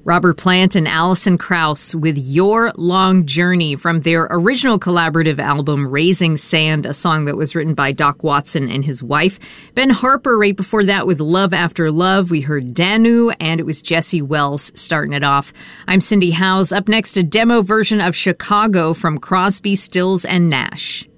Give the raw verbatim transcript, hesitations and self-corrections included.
Robert Plant and Alison Krauss with Your Long Journey from their original collaborative album Raising Sand, a song that was written by Doc Watson and his wife. Ben Harper right before that with Love After Love. We heard Danu, and it was Jesse Wells starting it off. I'm Cindy Howes. Up next, a demo version of Chicago from Crosby, Stills, and Nash.